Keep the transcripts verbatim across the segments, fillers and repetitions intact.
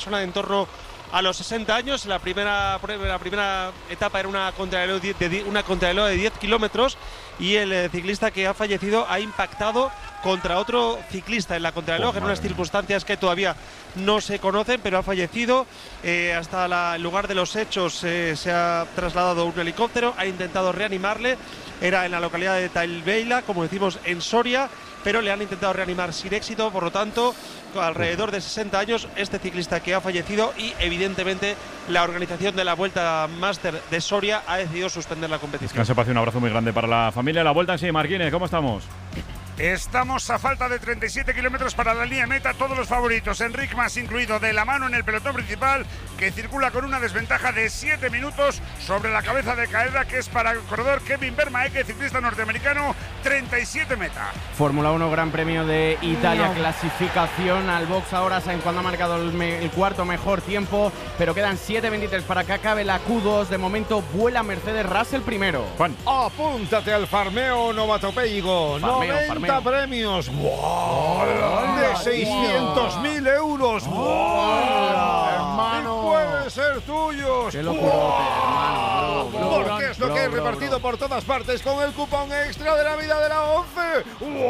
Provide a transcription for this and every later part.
persona de en torno a los sesenta años. La primera, la primera etapa era una contrarreloj de, una contrarreloj de diez kilómetros y el eh, ciclista que ha fallecido ha impactado contra otro ciclista en la contrarreloj, oh, en unas circunstancias que todavía no se conocen, pero ha fallecido. Eh, hasta la, el lugar de los hechos eh, se ha trasladado un helicóptero, ha intentado reanimarle. Era en la localidad de Talbeila, como decimos, en Soria, pero le han intentado reanimar sin éxito. Por lo tanto, alrededor de sesenta años, este ciclista que ha fallecido, y evidentemente la organización de la Vuelta Máster de Soria ha decidido suspender la competición. Descanso, pase, un abrazo muy grande para la familia. La Vuelta en sí, Marquines, ¿cómo estamos? Estamos a falta de treinta y siete kilómetros para la línea meta. Todos los favoritos, Enric Mas incluido, de la mano en el pelotón principal, que circula con una desventaja de siete minutos sobre la cabeza de Caeda, que es para el corredor Kevin Vermaeke, ciclista norteamericano. Treinta y siete meta. Fórmula uno, Gran Premio de Italia, no. Clasificación al box ahora, saben cuándo ha marcado el, me, el cuarto mejor tiempo, pero quedan siete veintitrés para que acabe la Q dos. De momento vuela Mercedes, Russell primero. Juan. Apúntate al farmeo novatopeigo. noventa premios. ¡Wow! ¡Oh, de seiscientos mil euros! ¡Wow! ¡Oh, hermano! ¡Y pueden ser tuyos! ¡Qué locurote, hermano! Bro, Porque bro, es lo bro, que hay bro, repartido bro. por todas partes con el cupón extra de Navidad de la ONCE.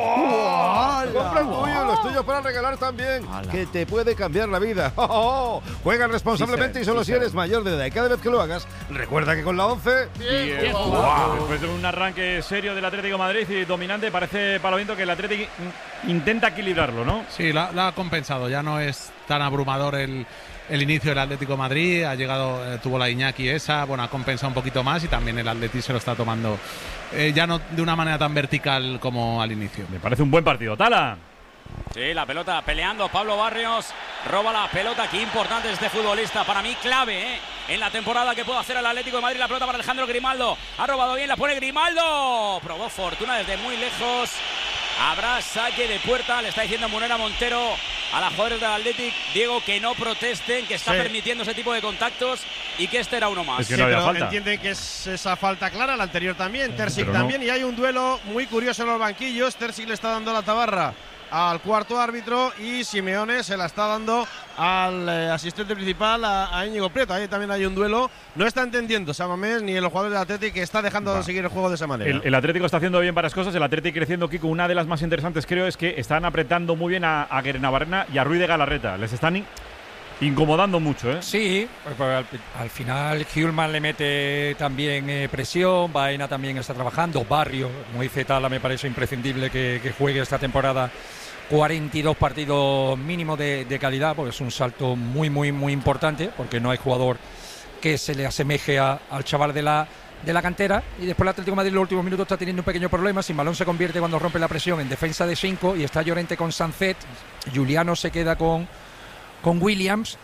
¡Wow! Compra el tuyo y los tuyos para regalar también, ¡Hala! Que te puede cambiar la vida. ¡Oh, oh! Juega responsablemente, sí, y solo sí, si eres mayor de edad. Y cada vez que lo hagas, recuerda que con la ONCE… Bien, bien. Wow. Después de un arranque serio del Atlético de Madrid y dominante, parece, Paloviento, que el Atlético intenta equilibrarlo, ¿no? Sí, la, la ha compensado. Ya no es tan abrumador el, el inicio del Atlético de Madrid. Ha llegado, eh, tuvo la Iñaki esa, bueno, ha compensado un poquito más, y también el Atleti se lo está tomando eh, ya no de una manera tan vertical como al inicio. Me parece un buen partido. ¡Tala! Sí, la pelota peleando Pablo Barrios, roba la pelota. Qué importante este futbolista, para mí clave, ¿eh? En la temporada que puede hacer el Atlético de Madrid. La pelota para Alejandro Grimaldo, ha robado bien, la pone Grimaldo, probó fortuna desde muy lejos. Habrá saque de puerta, le está diciendo Munera Montero a las jugadores del Athletic, Diego, que no protesten, que está sí. permitiendo ese tipo de contactos, y que este era uno más. Es que sí, no había falta. Entienden que es esa falta clara, la anterior también, Terzic también, no. Y hay un duelo muy curioso en los banquillos. Terzic le está dando la tabarra al cuarto árbitro y Simeone se la está dando al eh, asistente principal, a, a Íñigo Prieto. Ahí también hay un duelo. No está entendiendo San Mamés ni los jugadores del Atlético que está dejando Va. de seguir el juego de esa manera. El, el Atlético está haciendo bien varias cosas. El Atlético creciendo, Kiko. Una de las más interesantes, creo, es que están apretando muy bien a, a Guerenavarrena y a Ruiz de Galarreta. Les están in incomodando mucho, ¿eh? Sí, pues al, al final Hjulman le mete también eh, presión, Baena también está trabajando, Barrio, como dice Tala, me parece imprescindible que, que juegue esta temporada cuarenta y dos partidos mínimo de, de calidad, porque es un salto muy, muy, muy importante, porque no hay jugador que se le asemeje a, al chaval de la, de la cantera. Y después el Atlético de Madrid en los últimos minutos está teniendo un pequeño problema. Sin balón se convierte cuando rompe la presión en defensa de cinco, y está Llorente con Sancet, Juliano se queda con con Williams,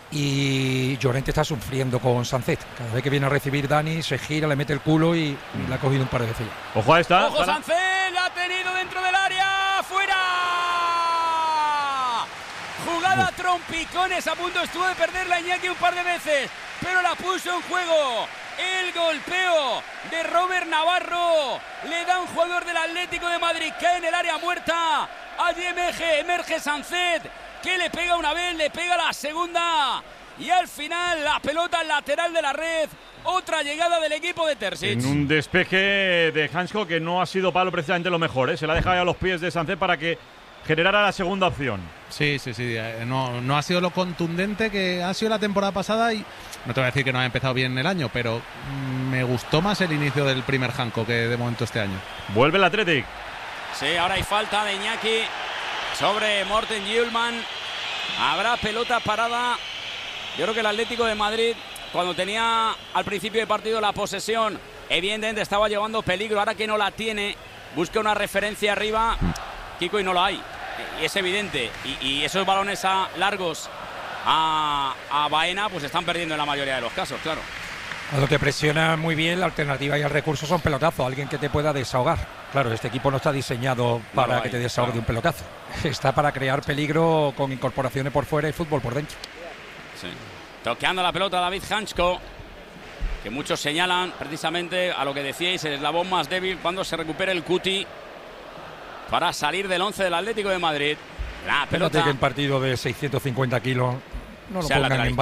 y Llorente está sufriendo con Sancet. Cada vez que viene a recibir Dani se gira, le mete el culo y, y le ha cogido un par de veces ya. Ojo a esta. Ojo, Sancet, la ha tenido dentro del área, fuera. Jugada Uf. trompicones, a punto estuvo de perder la Iñaki un par de veces, pero la puso en juego. El golpeo de Robert Navarro le da un jugador del Atlético de Madrid, cae en el área muerta. Allí emerge, emerge Sancet, que le pega una vez, le pega la segunda, y al final la pelota lateral de la red. Otra llegada del equipo de Terzic. En un despeje de Hansko que no ha sido Pablo precisamente lo mejor, ¿eh? Se la ha dejado a los pies de Sancet para que generara la segunda opción. Sí, sí, sí. No, no ha sido lo contundente que ha sido la temporada pasada, y no te voy a decir que no ha empezado bien el año, pero me gustó más el inicio del primer Hanko que de momento este año. Vuelve el Athletic. Sí, ahora hay falta de Iñaki sobre Morten Hjulman. Habrá pelota parada. Yo creo que el Atlético de Madrid, cuando tenía al principio del partido la posesión, evidentemente estaba llevando peligro. Ahora que no la tiene, busca una referencia arriba, Kiko, y no la hay. Y es evidente. Y, y esos balones a largos a, a Baena, pues están perdiendo en la mayoría de los casos, claro. Cuando te presiona muy bien, la alternativa y el recurso son pelotazos, alguien que te pueda desahogar. Claro, este equipo no está diseñado para no que te desahogue claro. de un pelotazo. Está para crear peligro con incorporaciones por fuera y fútbol por dentro. Sí. Toqueando la pelota David Hansko, que muchos señalan precisamente a lo que decíais, el eslabón más débil cuando se recupere el Cuti para salir del once del Atlético de Madrid. La pelota. Fíjate que en partido de seiscientos cincuenta kilos no lo pongan en